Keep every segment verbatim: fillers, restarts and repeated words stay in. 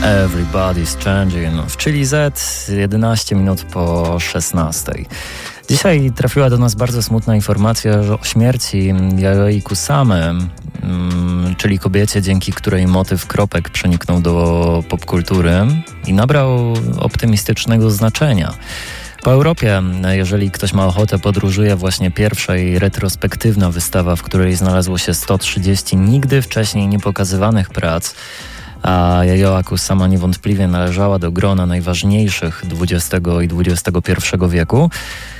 Everybody's Changing w Chili Z, jedenaście minut po szesnastej. Dzisiaj trafiła do nas bardzo smutna informacja o śmierci Yayoi Kusamy, czyli kobiecie, dzięki której motyw kropek przeniknął do popkultury i nabrał optymistycznego znaczenia. Po Europie, jeżeli ktoś ma ochotę, podróżuje właśnie pierwsza i retrospektywna wystawa, w której znalazło się sto trzydzieści nigdy wcześniej niepokazywanych prac, a Yayoi Kusama niewątpliwie należała do grona najważniejszych dwudziestego i dwudziestego pierwszego wieku.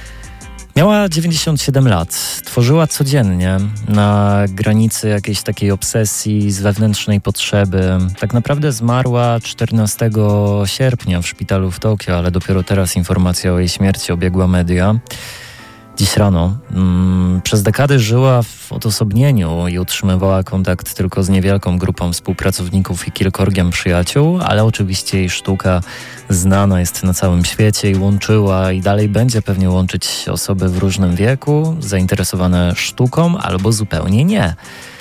Miała dziewięćdziesiąt siedem lat. Tworzyła codziennie na granicy jakiejś takiej obsesji z wewnętrznej potrzeby. Tak naprawdę zmarła czternastego sierpnia w szpitalu w Tokio, ale dopiero teraz informacja o jej śmierci obiegła media. Dziś rano. Mm, przez dekady żyła w odosobnieniu i utrzymywała kontakt tylko z niewielką grupą współpracowników i kilkorgiem przyjaciół, ale oczywiście jej sztuka znana jest na całym świecie i łączyła i dalej będzie pewnie łączyć osoby w różnym wieku, zainteresowane sztuką albo zupełnie nie.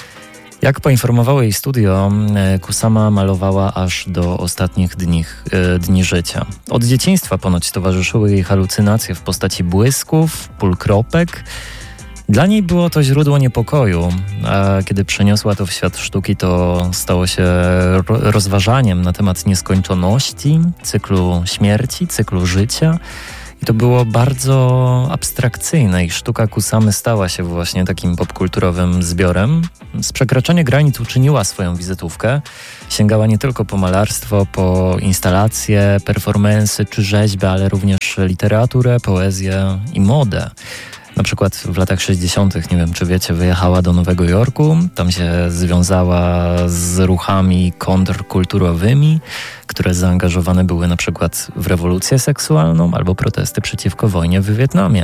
Jak poinformowało jej studio, Kusama malowała aż do ostatnich dni, dni życia. Od dzieciństwa ponoć towarzyszyły jej halucynacje w postaci błysków, pól kropek. Dla niej było to źródło niepokoju, a kiedy przeniosła to w świat sztuki, to stało się rozważaniem na temat nieskończoności, cyklu śmierci, cyklu życia. I to było bardzo abstrakcyjne i sztuka Kusamy stała się właśnie takim popkulturowym zbiorem. Z przekraczania granic uczyniła swoją wizytówkę. Sięgała nie tylko po malarstwo, po instalacje, performensy czy rzeźby, ale również literaturę, poezję i modę. Na przykład w latach sześćdziesiątych, nie wiem czy wiecie, wyjechała do Nowego Jorku. Tam się związała z ruchami kontrkulturowymi, które zaangażowane były na przykład w rewolucję seksualną albo protesty przeciwko wojnie w Wietnamie.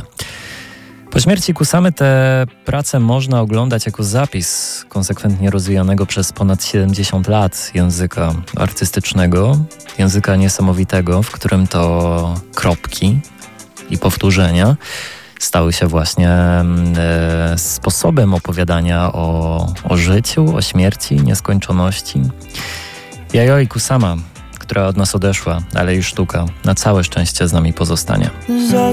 Po śmierci Kusamy te prace można oglądać jako zapis konsekwentnie rozwijanego przez ponad siedemdziesiąt lat języka artystycznego, języka niesamowitego, w którym to kropki i powtórzenia stały się właśnie e, sposobem opowiadania o, o życiu, o śmierci, nieskończoności. Yayoi Kusama, która od nas odeszła, ale jej sztuka na całe szczęście z nami pozostanie. Za